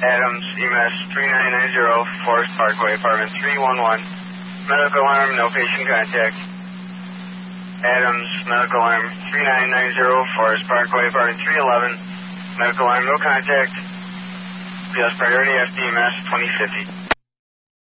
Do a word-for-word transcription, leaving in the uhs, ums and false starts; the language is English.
Adams, E M S three nine nine zero, Forest Parkway, apartment three one one. Medical alarm, no patient contact. Adams, medical alarm three nine nine zero, Forest Parkway, apartment three eleven. Medical alarm, no contact. Yes, priority F D M S twenty fifty.